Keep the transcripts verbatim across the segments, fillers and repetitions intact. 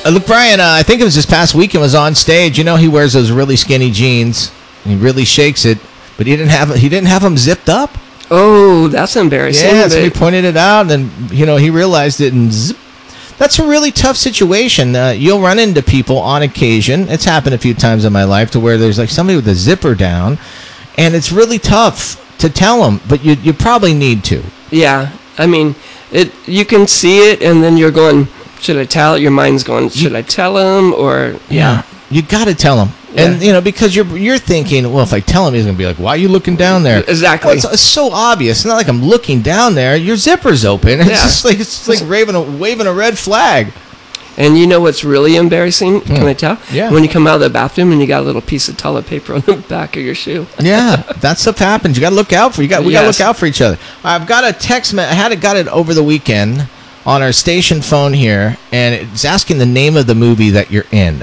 Uh, look, Brian, uh, I think it was this past weekend, was on stage. You know, he wears those really skinny jeans. He really shakes it, but he didn't have he didn't have them zipped up. Oh, that's embarrassing. Yeah, so he pointed it out, and then, you know, he realized it, and zip. That's a really tough situation. Uh, you'll run into people on occasion. It's happened a few times in my life to where there's like somebody with a zipper down, and it's really tough to tell them, but you you probably need to. Yeah, I mean, it. You can see it, and then you're going, should I tell? Your mind's going, should I tell him? Or yeah, yeah. You got to tell him. Yeah. And, you know, because you're you're thinking, well, if I tell him, he's going to be like, why are you looking down there? Exactly. Well, it's, it's so obvious. It's not like I'm looking down there. Your zipper's open. It's yeah. just like it's just like waving a, waving a red flag. And you know what's really embarrassing? Can mm. I tell? Yeah. When you come out of the bathroom and you got a little piece of toilet paper on the back of your shoe. Yeah, that stuff happens. You got to look out for you. Got we yes. got to look out for each other. I've got a text. I had it got it over the weekend on our station phone here, and it's asking the name of the movie that you're in.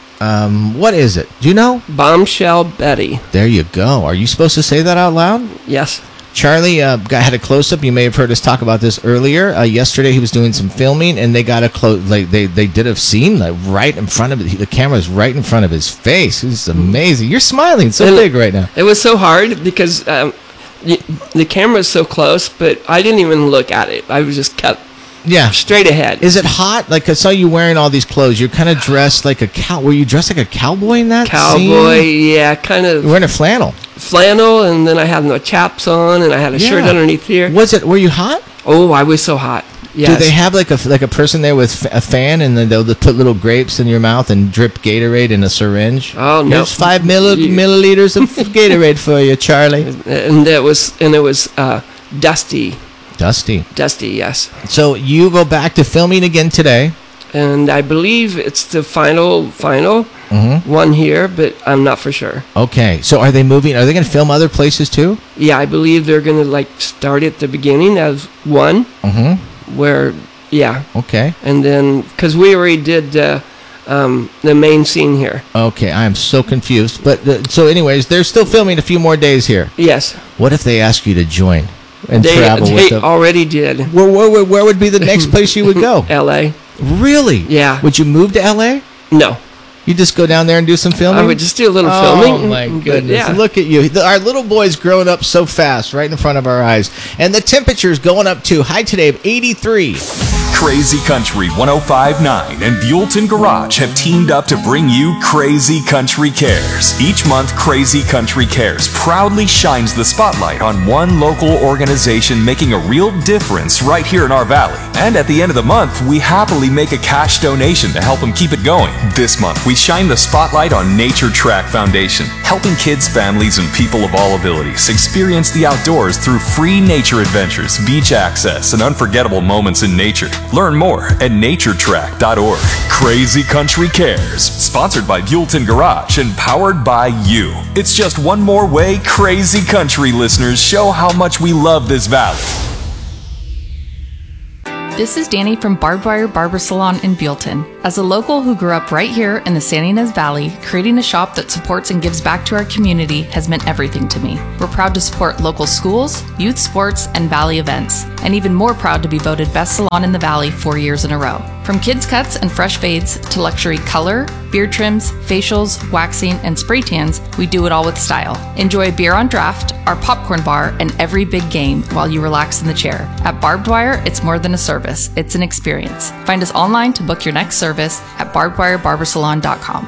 Um, what is it? Do you know? Bombshell Betty. There you go. Are you supposed to say that out loud? Yes. Charlie uh, got, had a close-up. You may have heard us talk about this earlier. Uh, yesterday he was doing some filming, and they got a close. Like they, they did a scene like right in front of it. The camera's right in front of his face. It's amazing. You're smiling so and big right now. It was so hard because um, y- the camera's so close, but I didn't even look at it. I was just kept. Yeah, straight ahead. Is it hot? Like I saw you wearing all these clothes. You're kind of dressed like a cow. Were you dressed like a cowboy in that cowboy? Scene? Yeah, kind of. You're wearing a flannel. Flannel, and then I had no chaps on, and I had a yeah. shirt underneath here. Was it? Were you hot? Oh, I was so hot. Yes. Do they have like a like a person there with a fan, and then they'll put little grapes in your mouth and drip Gatorade in a syringe? Oh no! There's five milli- milliliters of Gatorade for you, Charlie. And it was and it was uh, dusty. Dusty. Dusty, yes. So you go back to filming again today. And I believe it's the final, final mm-hmm. one here, but I'm not for sure. Okay. So are they moving? Are they going to film other places too? Yeah, I believe they're going to like start at the beginning as one. Mm-hmm. Where, yeah. Okay. And then, because we already did uh, um, the main scene here. Okay. I am so confused. But uh, so anyways, they're still filming a few more days here. Yes. What if they ask you to join? And they travel they with them? already did. Where, where, where would be the next place you would go? L A. Really? Yeah. Would you move to L A? No. You just go down there and do some filming? I would just do a little oh, filming. Oh, my goodness. Yeah. Look at you. The, our little boy's growing up so fast right in front of our eyes. And the temperature's going up, too. High today of eighty-three. Crazy Country one oh five point nine and Buellton Garage have teamed up to bring you Crazy Country Cares. Each month, Crazy Country Cares proudly shines the spotlight on one local organization making a real difference right here in our valley. And at the end of the month, we happily make a cash donation to help them keep it going. This month, we shine the spotlight on Nature Track Foundation, helping kids, families, and people of all abilities experience the outdoors through free nature adventures, beach access, and unforgettable moments in nature. Learn more at nature track dot org. Crazy Country Cares, sponsored by Buellton Garage and powered by you. It's just one more way Crazy Country listeners show how much we love this valley. This is Danny from Barbed Wire Barber Salon in Buellton. As a local who grew up right here in the Santa Ynez Valley, creating a shop that supports and gives back to our community has meant everything to me. We're proud to support local schools, youth sports, and valley events, and even more proud to be voted Best Salon in the Valley four years in a row. From kids cuts and fresh fades to luxury color, beard trims, facials, waxing, and spray tans, we do it all with style. Enjoy a beer on draft, our popcorn bar, and every big game while you relax in the chair. At Barbed Wire, it's more than a service, it's an experience. Find us online to book your next service at barbed wire barber salon dot com.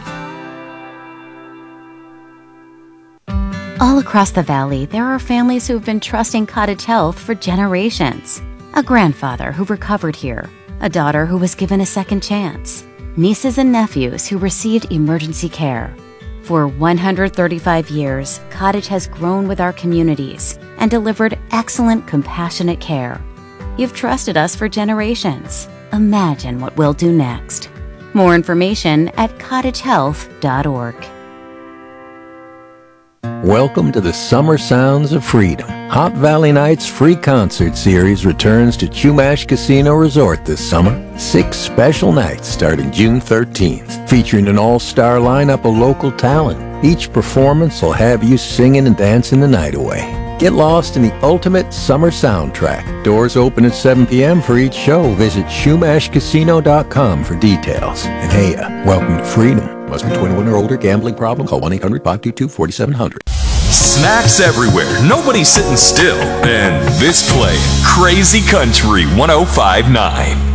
All across the valley, there are families who have been trusting Cottage Health for generations. A grandfather who recovered here, a daughter who was given a second chance, nieces and nephews who received emergency care. For one hundred thirty-five years, Cottage has grown with our communities and delivered excellent, compassionate care. You've trusted us for generations. Imagine what we'll do next. More information at cottage health dot org. Welcome to the Summer Sounds of Freedom. Hop Valley Nights free concert series returns to Chumash Casino Resort this summer. Six special nights starting June thirteenth, featuring an all-star lineup of local talent. Each performance will have you singing and dancing the night away. Get lost in the ultimate summer soundtrack. Doors open at seven p.m. for each show. Visit shumash casino dot com for details. And hey, uh, welcome to freedom. Must be twenty-one or older. Gambling problem? Call one eight hundred five two two four seven zero zero. Snacks everywhere. Nobody's sitting still. And this playing Crazy Country one oh five point nine.